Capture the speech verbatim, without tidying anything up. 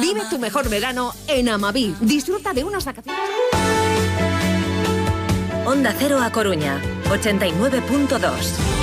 Vive tu mejor verano en Amaví. Disfruta de unas vacaciones. Onda Cero A Coruña, ochenta y nueve punto dos.